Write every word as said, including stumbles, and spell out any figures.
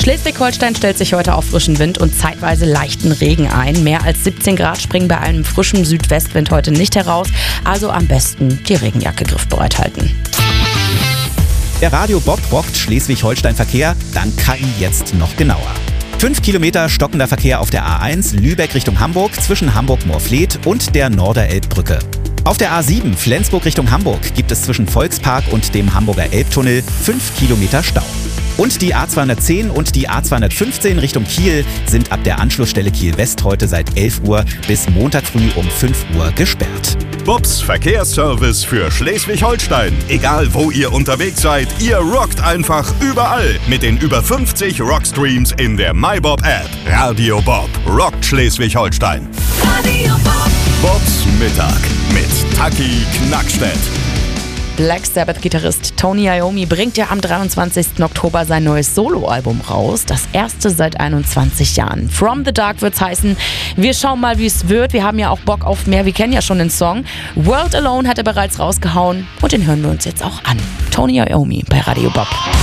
Schleswig-Holstein stellt sich heute auf frischen Wind und zeitweise leichten Regen ein. Mehr als siebzehn Grad springen bei einem frischen Südwestwind heute nicht heraus. Also am besten die Regenjacke griffbereit halten. Der Radio Bob rockt Schleswig-Holstein-Verkehr dank K I jetzt noch genauer. Fünf Kilometer stockender Verkehr auf der A eins Lübeck Richtung Hamburg zwischen Hamburg-Moorfleet und der Norderelbbrücke. Auf der A sieben Flensburg Richtung Hamburg gibt es zwischen Volkspark und dem Hamburger Elbtunnel fünf Kilometer Stau. Und die A zweihundertzehn und die A zweihundertfünfzehn Richtung Kiel sind ab der Anschlussstelle Kiel West heute seit elf Uhr bis Montag früh um fünf Uhr gesperrt. Bobs Verkehrsservice für Schleswig-Holstein. Egal wo ihr unterwegs seid, ihr rockt einfach überall mit den über fünfzig Rockstreams in der MyBob-App. Radio Bob rockt Schleswig-Holstein. Radio Bob. Bobs Mittag mit Taki Knackstedt. Black Sabbath-Gitarrist Tony Iommi bringt ja am dreiundzwanzigsten Oktober sein neues Soloalbum raus. Das erste seit einundzwanzig Jahren. From the Dark wird's heißen. Wir schauen mal, wie es wird. Wir haben ja auch Bock auf mehr. Wir kennen ja schon den Song. World Alone hat er bereits rausgehauen. Und den hören wir uns jetzt auch an. Tony Iommi bei Radio Bob.